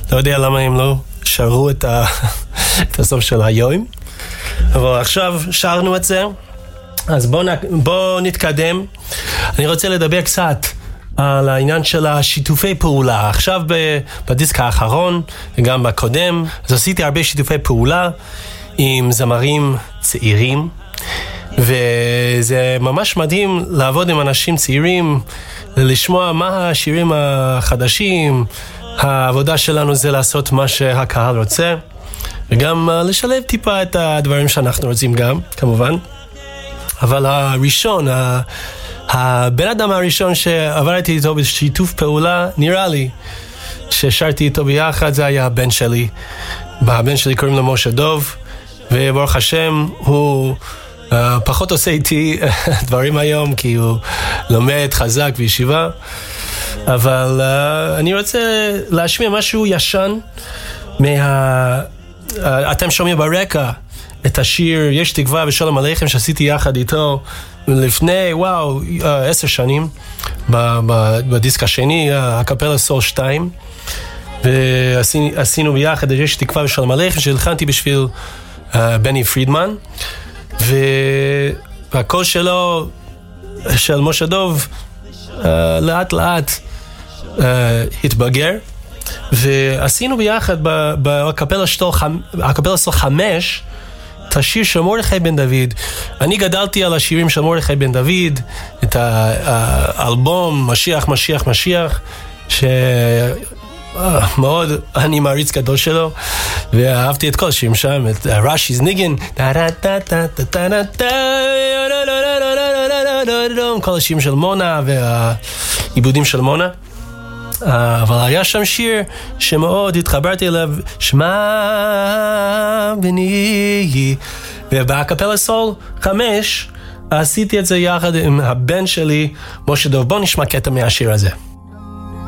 לא יודע למה הם לא שרו את הסוף של היום. אבל עכשיו שרנו את זה, אז בואו נתקדם. אני רוצה לדבר קצת על העניין של השיתופי פעולה. עכשיו בדיסק האחרון וגם בקודם, אז עשיתי הרבה שיתופי פעולה עם זמרים צעירים, וזה ממש מדהים לעבוד עם אנשים צעירים, לשמוע מה השירים החדשים. העבודה שלנו זה לעשות מה שהקהל רוצה, וגם לשלב טיפה את הדברים שאנחנו רוצים גם, כמובן. אבל הראשון, הבן אדם הראשון שעברתי איתו בשיתוף פעולה, נראה לי ששרתי איתו ביחד, זה היה הבן שלי. הבן שלי קוראים לו משה דוב, וברוך השם הוא פחות עושה איתי דברים היום, כי הוא לומד חזק בישיבה. אבל אני רוצה להשמיע משהו ישן אתם שומעים ברקע את השיר יש תקווה ושלום עליכם שעשיתי יחד איתו לפני 10 שנים בדיסק השני, הקפלה סול 2, ועשינו ביחד יש תקווה ושלום עליכם שהלחנתי בשביל בני פרידמן, והקול שלו של משה דוב לאט לאט התבגר, ועשינו ביחד בקפלה סול 5 את השיר של מרדכי בן דוד. אני גדלתי על השירים של מרדכי בן דוד, את האלבום משיח משיח משיח, שמאוד אני מעריץ גדול שלו, ואהבתי את כל השירים שם, את רשי's ניגן, כל השירים של מונה והעיבודים של מונה. אבל היה שם שיר שמאוד התחברתי אליו, שמע בני, ובקפלה סול 5 עשיתי את זה יחד עם הבן שלי משה דוב. בוא נשמע קטע מהשיר הזה.